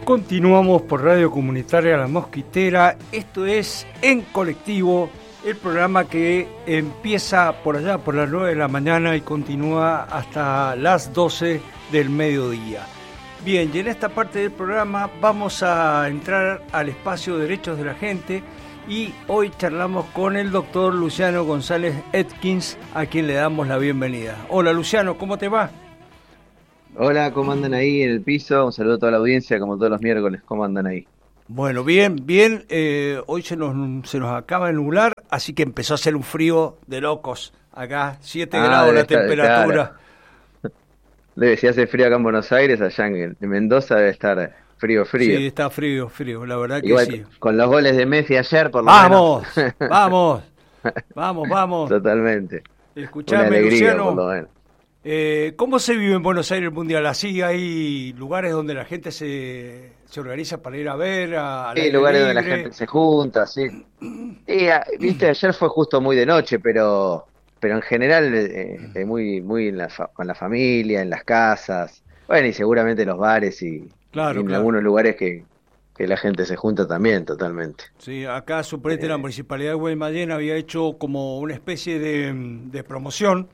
Continuamos por Radio Comunitaria La Mosquitera. Esto es En Colectivo, el programa que empieza por allá por las 9 de la mañana y continúa hasta las 12 del mediodía. Bien, y en esta parte del programa vamos a entrar al espacio Derechos de la Gente y hoy charlamos con el doctor Luciano González Atkins, a quien le damos la bienvenida. Hola Luciano, ¿cómo te va? Hola, ¿cómo andan ahí en el piso? Un saludo a toda la audiencia, como todos los miércoles. ¿Cómo andan ahí? Bueno, bien, bien. Hoy se nos acaba de nublar, así que empezó a hacer un frío de locos. Acá, 7 grados Debe la estar, claro. temperatura. Si hace frío acá en Buenos Aires, allá en Mendoza debe estar frío, frío. Sí, está frío, frío, la verdad que Igual sí. con los goles de Messi ayer, por lo menos. ¡Vamos! ¡Vamos! ¡Vamos, vamos! Totalmente. Una Escuchame, alegría, por Luciano, lo menos. ¿cómo se vive en Buenos Aires el Mundial? ¿Así hay lugares donde la gente se organiza para ir a ver al Sí, aire lugares donde la gente libre? se junta, sí. Y, viste, ayer fue justo muy de noche, pero en general muy con la familia, en las casas, bueno, y seguramente los bares y Claro, en claro. algunos lugares que la gente se junta también, totalmente. Sí, acá suponete la Eh, Municipalidad de Guaymallén había hecho como una especie de promoción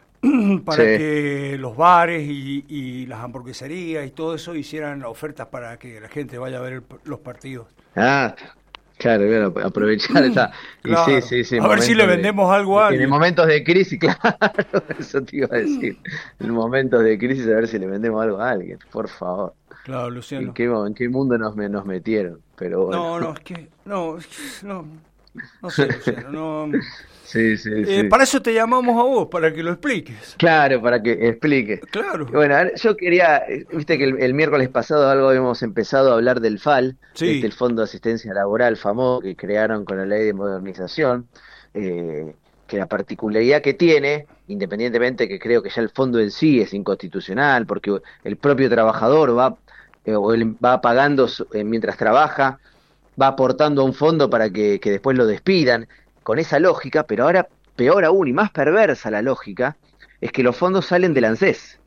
sí, para que los bares y las hamburgueserías y todo eso hicieran ofertas para que la gente vaya a ver los partidos. ah, claro, claro, aprovechar esa, y sí, Claro, sí, sí, a ver si le momentos vendemos algo a en alguien. momentos de crisis, claro, eso te iba a decir, en momentos de crisis a ver si le vendemos algo a alguien, por favor. Claro, Luciano. En qué mundo nos metieron? Pero bueno. No, no, es que, no, no, no sé, Luciano, no. Sí, sí, sí. Para eso te llamamos a vos, para que lo expliques. Claro, para que explique. Claro, Bueno, a ver, yo quería, viste que el miércoles pasado algo habíamos empezado a hablar del FAL, el sí, Fondo de Asistencia Laboral famoso que crearon con la ley de modernización, eh, que la particularidad que tiene, independientemente que creo que ya el fondo en sí es inconstitucional, porque el propio trabajador o él va pagando mientras trabaja, va aportando a un fondo para que después lo despidan, con esa lógica, pero ahora peor aún y más perversa la lógica, es que los fondos salen del ANSES.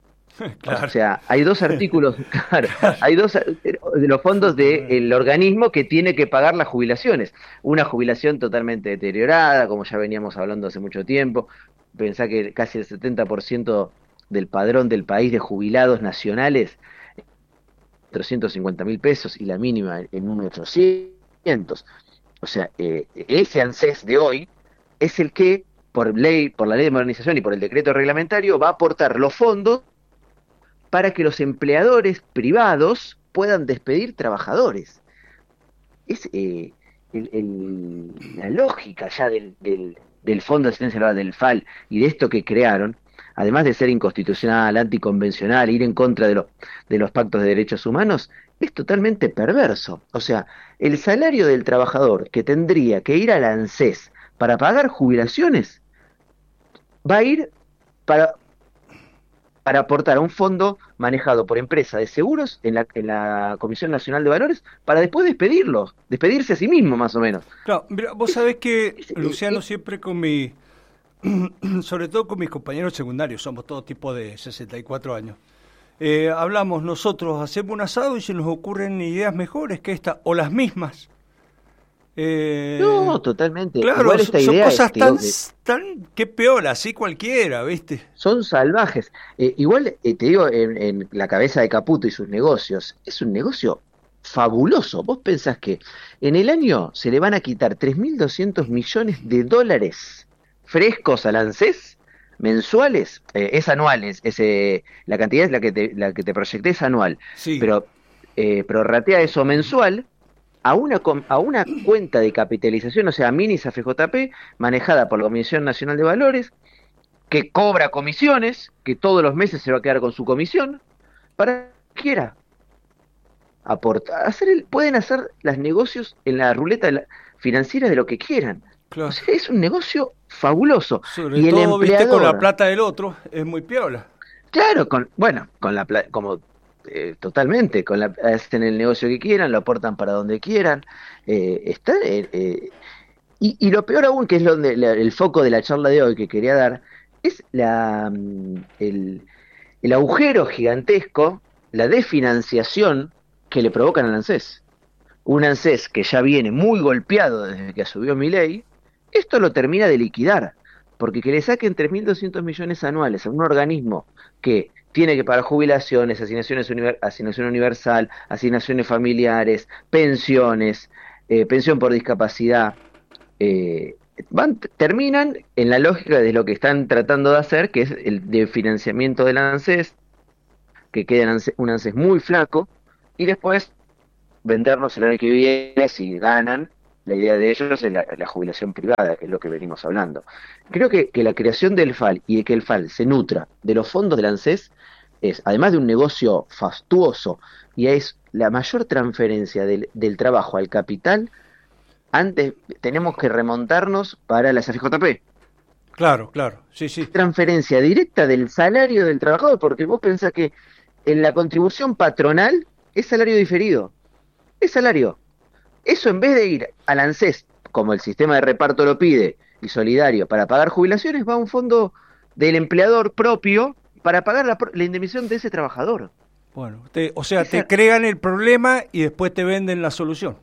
O claro, sea, hay dos artículos, claro, claro. hay dos de los fondos del organismo que tiene que pagar las jubilaciones. Una jubilación totalmente deteriorada, como ya veníamos hablando hace mucho tiempo. Pensá que casi el 70% del padrón del país de jubilados nacionales 350.000 pesos y la mínima en 1.800. O sea, ese ANSES de hoy es el que, por la ley de modernización y por el decreto reglamentario, va a aportar los fondos para que los empleadores privados puedan despedir trabajadores. Es la lógica ya del Fondo de Asistencia Laboral, del FAL, y de esto que crearon, además de ser inconstitucional, anticonvencional, ir en contra de los pactos de derechos humanos, es totalmente perverso. O sea, el salario del trabajador que tendría que ir al ANSES para pagar jubilaciones va a ir para, para aportar a un fondo manejado por empresa de seguros en la Comisión Nacional de Valores para después despedirse a sí mismo más o menos. Claro, mira, vos Es, sabés que es, Luciano siempre sobre todo con mis compañeros secundarios, somos todo tipo de 64 años. Hablamos nosotros, hacemos un asado y se nos ocurren ideas mejores que esta, o las mismas. no, totalmente. Claro, Igual esta son idea cosas tan, qué peor, así cualquiera, ¿viste? son salvajes. Igual te digo, en la cabeza de Caputo y sus negocios, es un negocio fabuloso. Vos pensás que en el año se le van a quitar 3.200 millones de dólares frescos al ANSES mensuales, es anuales, la cantidad es la que te proyecté es anual, Sí, pero prorratea eso mensual a una cuenta de capitalización, o sea, Minis AFJP, manejada por la Comisión Nacional de Valores, que cobra comisiones, que todos los meses se va a quedar con su comisión, para que quiera aportar, pueden hacer los negocios en la ruleta financiera de lo que quieran. O claro. sea, es un negocio fabuloso. Sobre Y el todo, ¿viste? Con la empleador, plata del otro, es muy piola. claro, bueno, como totalmente, hacen el negocio que quieran, lo aportan para donde quieran. Está, y lo peor aún, que es el foco de la charla de hoy que quería dar, es el agujero gigantesco, la desfinanciación que le provocan al ANSES. Un ANSES que ya viene muy golpeado desde que asumió Milei, esto lo termina de liquidar, porque que le saquen 3.200 millones anuales a un organismo que tiene que pagar jubilaciones, asignación universal, asignaciones familiares, pensiones, pensión por discapacidad, terminan en la lógica de lo que están tratando de hacer, que es el de financiamiento del ANSES, que queda un ANSES muy flaco, y después vendernos el año que viene, si ganan, la idea de ellos es la jubilación privada, que es lo que venimos hablando. Creo que la creación del FAL y de que el FAL se nutra de los fondos del ANSES es, además de un negocio fastuoso, y es la mayor transferencia del trabajo al capital. Antes tenemos que remontarnos para las AFJP. Claro, claro, sí, sí. Transferencia directa del salario del trabajador, porque vos pensás que en la contribución patronal es salario diferido. Es salario. Eso, en vez de ir al ANSES, como el sistema de reparto lo pide, y solidario, para pagar jubilaciones, va a un fondo del empleador propio para pagar la indemnización de ese trabajador. Bueno, te crean el problema y después te venden la solución.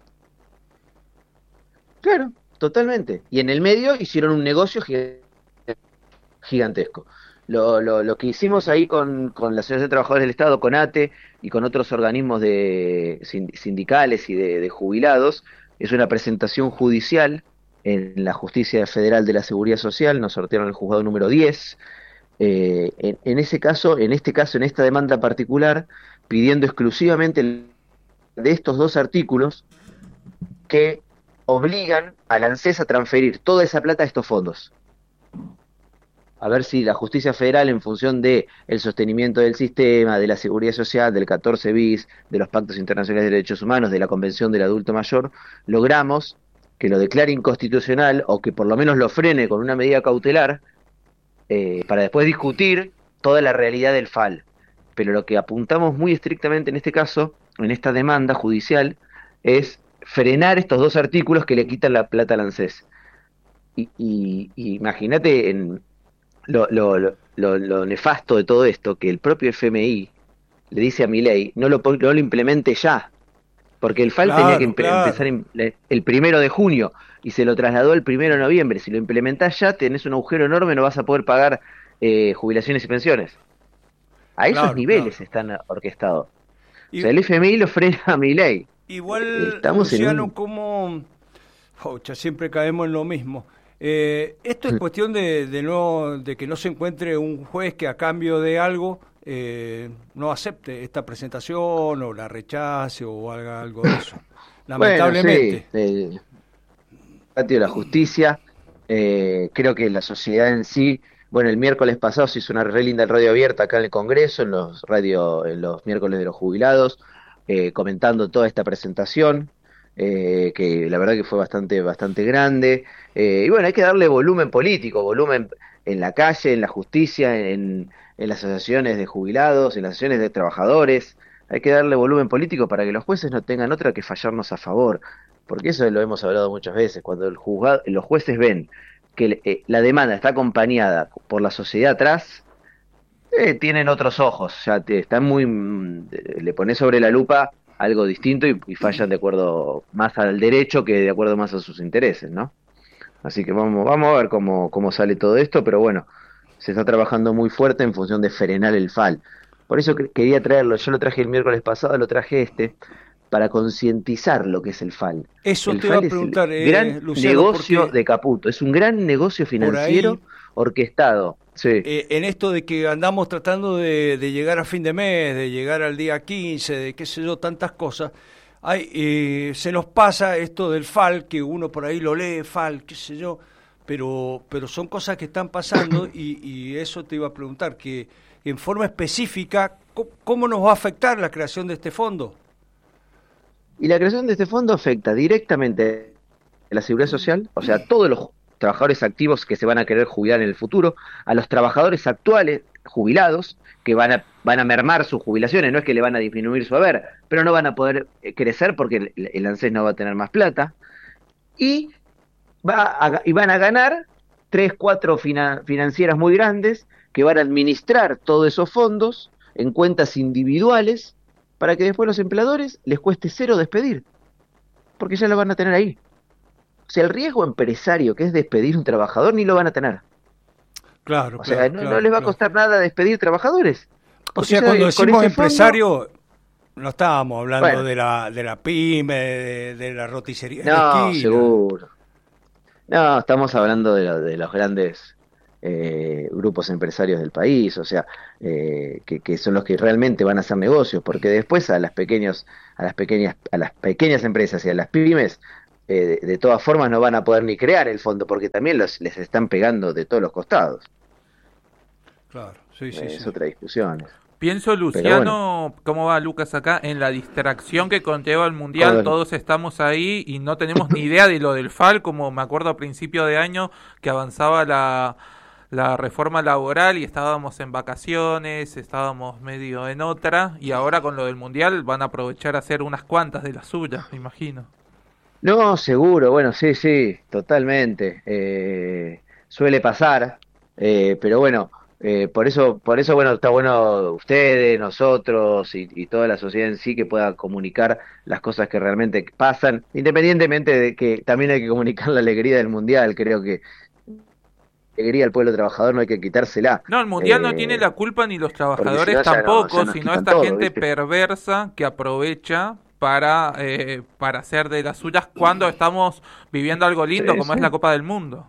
Claro, totalmente. Y en el medio hicieron un negocio gigantesco. Lo que hicimos ahí con la Asociación de Trabajadores del Estado, con ATE y con otros organismos sindicales y de jubilados, es una presentación judicial en la Justicia Federal de la Seguridad Social. Nos sortearon el juzgado número 10. En ese caso, en esta demanda particular, pidiendo exclusivamente de estos dos artículos que obligan al ANSES a transferir toda esa plata a estos fondos. A ver si la justicia federal, en función de el sostenimiento del sistema, de la seguridad social, del 14 bis, de los pactos internacionales de derechos humanos, de la Convención del Adulto Mayor, logramos que lo declare inconstitucional o que por lo menos lo frene con una medida cautelar, para después discutir toda la realidad del FAL. Pero lo que apuntamos muy estrictamente en este caso, en esta demanda judicial, es frenar estos dos artículos que le quitan la plata al ANSES. Y imagínate en lo nefasto de todo esto, que el propio FMI le dice a Milei, no lo implemente ya, porque el FAL tenía que empezar el 1 de junio, y se lo trasladó el 1 de noviembre. Si lo implementás ya, tenés un agujero enorme, no vas a poder pagar jubilaciones y pensiones. A esos niveles están orquestados. O sea, el FMI lo frena a Milei. Igual, Luciano, como siempre caemos en lo mismo. Esto es cuestión de que no se encuentre un juez que a cambio de algo no acepte esta presentación o la rechace o haga algo de eso. Lamentablemente. Bueno, sí, patio de la justicia, creo que la sociedad en sí, bueno, el miércoles pasado se hizo una re linda radio abierta acá en el Congreso, en los miércoles de los jubilados, comentando toda esta presentación, que la verdad que fue bastante grande, y bueno, hay que darle volumen político, volumen en la calle, en la justicia, en las asociaciones de jubilados, en las asociaciones de trabajadores. Hay que darle volumen político para que los jueces no tengan otra que fallarnos a favor, porque eso lo hemos hablado muchas veces. Cuando los jueces ven que la demanda está acompañada por la sociedad atrás, tienen otros ojos, ya están le pones sobre la lupa algo distinto y fallan de acuerdo más al derecho que de acuerdo más a sus intereses, ¿no? Así que vamos a ver cómo sale todo esto, pero bueno, se está trabajando muy fuerte en función de frenar el FAL. Por eso quería traerlo, yo lo traje el miércoles pasado, lo traje para concientizar lo que es el FAL. Eso el te FAL iba a preguntar, es el gran Luciano, negocio de Caputo, es un gran negocio financiero orquestado. Sí. En esto de que andamos tratando de llegar a fin de mes, de llegar al día 15, de qué sé yo, tantas cosas, se nos pasa esto del FAL, que uno por ahí lo lee, FAL, qué sé yo, pero son cosas que están pasando y eso te iba a preguntar, que en forma específica, ¿cómo nos va a afectar la creación de este fondo? Y la creación de este fondo afecta directamente a la seguridad social, o sea, a todos los trabajadores activos que se van a querer jubilar en el futuro, a los trabajadores actuales jubilados que van a mermar sus jubilaciones, no es que le van a disminuir su haber, pero no van a poder crecer porque el ANSES no va a tener más plata, y van a ganar 3, 4 financieras muy grandes que van a administrar todos esos fondos en cuentas individuales para que después los empleadores les cueste cero despedir, porque ya lo van a tener ahí. O sea, el riesgo empresario que es despedir un trabajador ni lo van a tener. Claro, O sea, claro, no claro, les va a claro. costar nada despedir trabajadores, O porque sea, ya cuando con decimos ese fondo, empresario, no estábamos hablando bueno, de la pyme, de la roticería de la no, esquina. seguro. No, estamos hablando de los grandes grupos empresarios del país, o sea, que son los que realmente van a hacer negocios, porque después a las pequeñas empresas y a las pymes, de todas formas no van a poder ni crear el fondo, porque también les están pegando de todos los costados. Claro, sí, sí, sí. Es otra discusión. Pienso, Pero bueno, Luciano, ¿cómo va Lucas acá? En la distracción que conlleva el Mundial, con- todos estamos ahí y no tenemos ni idea de lo del FAL, como me acuerdo a principio de año que avanzaba la reforma laboral y estábamos en vacaciones, estábamos medio en otra, y ahora con lo del Mundial van a aprovechar a hacer unas cuantas de las suyas, me imagino. no, seguro, bueno, sí, sí, totalmente. Suele pasar, pero bueno, por eso, bueno, está bueno ustedes, nosotros y toda la sociedad en sí que pueda comunicar las cosas que realmente pasan, independientemente de que también hay que comunicar la alegría del mundial. Creo que la alegría del pueblo trabajador no hay que quitársela, No, el Mundial no tiene la culpa ni los porque si trabajadores no ya tampoco, nos sino quitan esta todo, gente ¿viste? perversa que aprovecha para hacer de las suyas cuando estamos viviendo algo lindo Sí, como sí. es la Copa del Mundo.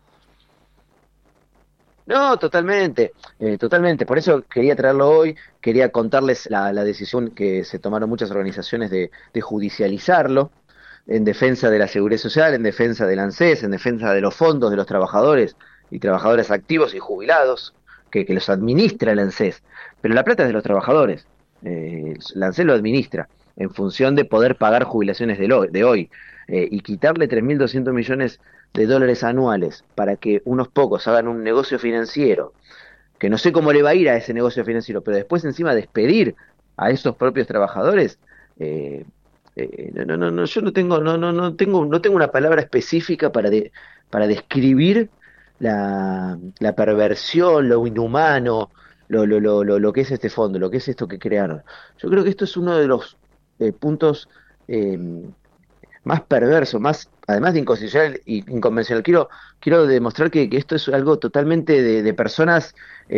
No, totalmente, totalmente. Por eso quería traerlo hoy, quería contarles la decisión que se tomaron muchas organizaciones de judicializarlo en defensa de la seguridad social, en defensa del ANSES, en defensa de los fondos de los trabajadores y trabajadoras activos y jubilados, que los administra el ANSES. Pero la plata es de los trabajadores. El ANSES lo administra en función de poder pagar jubilaciones de hoy, y quitarle 3.200 millones de dólares anuales para que unos pocos hagan un negocio financiero, que no sé cómo le va a ir a ese negocio financiero, pero después encima despedir a esos propios trabajadores. eh, yo no tengo una palabra específica para describir la perversión, lo inhumano, lo que es este fondo, lo que es esto que crearon. Yo creo que esto es uno de los puntos eh, más perverso, más, además de inconstitucional y inconvencional. Quiero demostrar que esto es algo totalmente de personas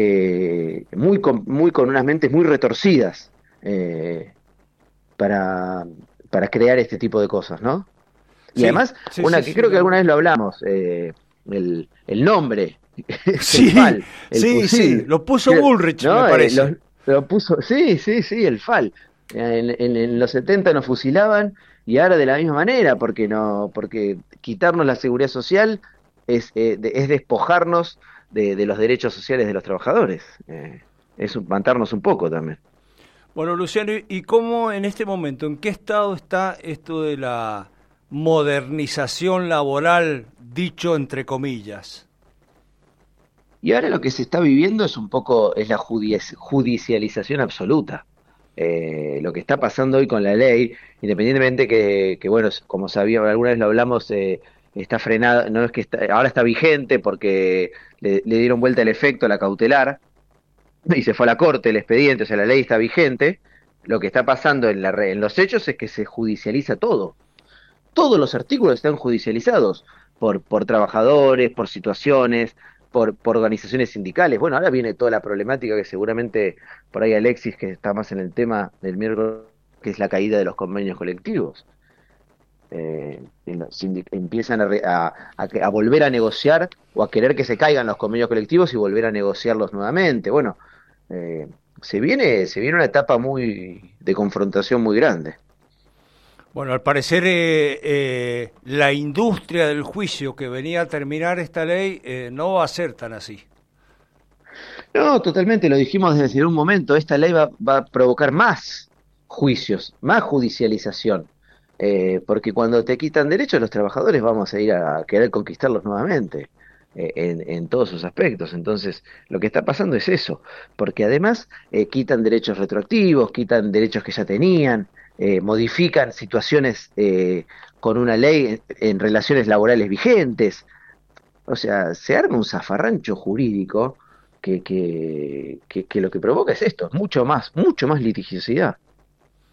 muy con unas mentes muy retorcidas, eh, para, para crear este tipo de cosas, ¿no? Y Sí, además, sí, sí, una que sí. creo que alguna vez lo hablamos, el nombre es el Sí, FAL, el sí, sí. fusil, Lo puso Bullrich, me ¿no? parece. Lo puso, sí, sí, sí, el FAL. En los 70 nos fusilaban y ahora de la misma manera, porque quitarnos la seguridad social es despojarnos de los derechos sociales de los trabajadores. Es matarnos un poco también. Bueno, Luciano, ¿y cómo en este momento, en qué estado está esto de la modernización laboral, dicho entre comillas? Y ahora lo que se está viviendo es un poco, es la judicialización absoluta. Lo que está pasando hoy con la ley, independientemente que bueno, como sabía, alguna vez lo hablamos, está frenado, no es que ahora está vigente porque le dieron vuelta el efecto a la cautelar y se fue a la corte el expediente, o sea, la ley está vigente. Lo que está pasando en los hechos es que se judicializa todo. Todos los artículos están judicializados por trabajadores, por situaciones, por organizaciones sindicales. Bueno, ahora viene toda la problemática que seguramente por ahí Alexis, que está más en el tema del miércoles, que es la caída de los convenios colectivos. Empiezan a volver a negociar o a querer que se caigan los convenios colectivos y volver a negociarlos nuevamente. Bueno, eh, se viene una etapa muy de confrontación muy grande. Bueno, al parecer la industria del juicio que venía a terminar esta ley no va a ser tan así. No, totalmente, lo dijimos desde un momento, esta ley va a provocar más juicios, más judicialización, porque cuando te quitan derechos los trabajadores vamos a ir a querer conquistarlos nuevamente, en todos sus aspectos. Entonces, lo que está pasando es eso, porque además quitan derechos retroactivos, quitan derechos que ya tenían, modifican situaciones con una ley en relaciones laborales vigentes. O sea, se arma un zafarrancho jurídico que lo que provoca es esto, mucho más litigiosidad.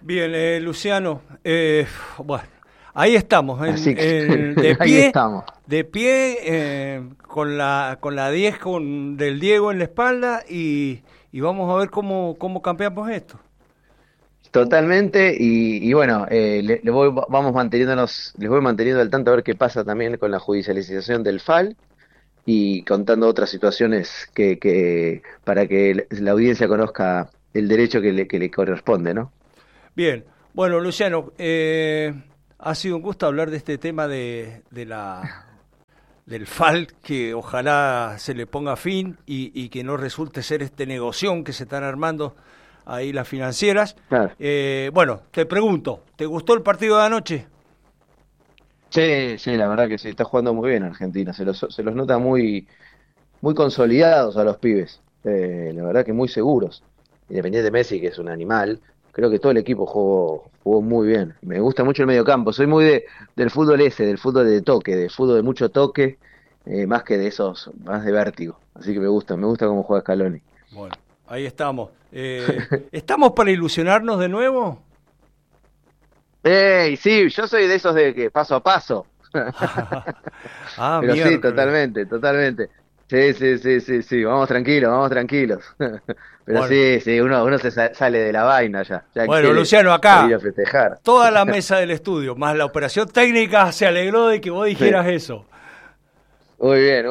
Bien, Luciano, bueno, ahí estamos, de ahí pie, estamos. de pie, con la 10 del Diego en la espalda y vamos a ver cómo campeamos esto. Totalmente, y bueno, vamos manteniéndonos, les voy manteniendo al tanto a ver qué pasa también con la judicialización del FAL y contando otras situaciones que para que la audiencia conozca el derecho que le corresponde, ¿no? Bien, bueno, Luciano, ha sido un gusto hablar de este tema del FAL, que ojalá se le ponga fin y que no resulte ser este negoción que se están armando ahí las financieras. Claro. Bueno, te pregunto, ¿te gustó el partido de anoche? Sí, sí, la verdad que sí, está jugando muy bien Argentina, se los nota muy consolidados a los pibes, la verdad que muy seguros. Independiente de Messi, que es un animal, creo que todo el equipo jugó muy bien. Me gusta mucho el mediocampo, soy muy del fútbol del fútbol de toque, del fútbol de mucho toque, más que de esos, más de vértigo. Así que me gusta cómo juega Scaloni. Bueno, ahí estamos. ¿Estamos para ilusionarnos de nuevo? Sí, yo soy de esos de que paso a paso. Ah, Pero sí, miércoles. totalmente. Sí, vamos tranquilos. Pero Bueno. sí, uno sale de la vaina ya. Bueno, Quiere Luciano, acá, salir a festejar. toda la mesa del estudio, más la operación técnica, se alegró de que vos dijeras eso. Muy bien.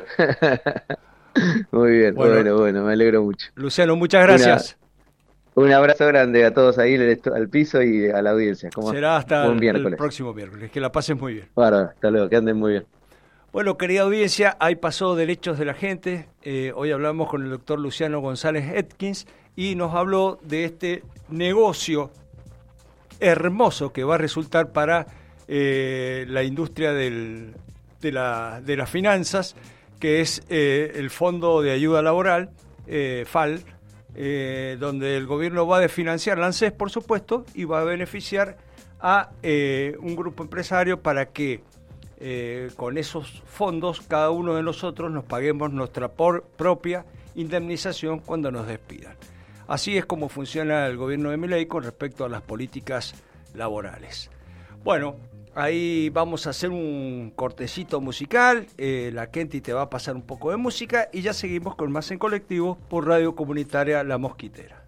Muy bien, Bueno, bueno, me alegro mucho. Luciano, muchas gracias. Un abrazo grande a todos ahí al piso y a la audiencia. Será hasta Buen el miércoles. próximo miércoles. Que la pasen muy bien. Bueno, hasta luego, que anden muy bien. Bueno, querida audiencia, ahí pasó Derechos de la Gente. Hoy hablamos con el doctor Luciano González Atkins y nos habló de este negocio hermoso que va a resultar para la industria de las finanzas, que es el Fondo de Ayuda Laboral, FAL, donde el gobierno va a desfinanciar la ANSES, por supuesto, y va a beneficiar a un grupo empresario para que con esos fondos cada uno de nosotros nos paguemos nuestra propia indemnización cuando nos despidan. Así es como funciona el gobierno de Milei con respecto a las políticas laborales. Bueno, ahí vamos a hacer un cortecito musical, la Kenty te va a pasar un poco de música y ya seguimos con más en colectivo por Radio Comunitaria La Mosquitera.